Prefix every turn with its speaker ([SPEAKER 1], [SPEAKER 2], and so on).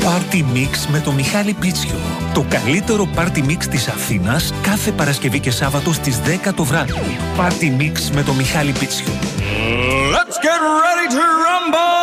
[SPEAKER 1] Party Mix με το Μιχάλη Πίτσιο. Το καλύτερο Party Mix της Αθήνας κάθε Παρασκευή και Σάββατο στις 10 το βράδυ. Party Mix με το Μιχάλη Πίτσιο.
[SPEAKER 2] Let's get ready to rumble!